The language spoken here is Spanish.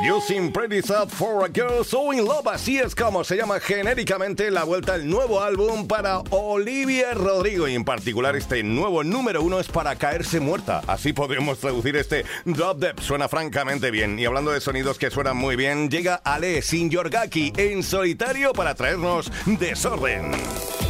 Using Pretty Sad for a Girl So in Love, así es como se llama genéricamente la vuelta al nuevo álbum para Olivia Rodrigo, y en particular este nuevo número 1 es para caerse muerta, así podríamos traducir este Drop Dead. Suena francamente bien, y hablando de sonidos que suenan muy bien, llega Ale Sinyorgaki en solitario para traernos Desorden.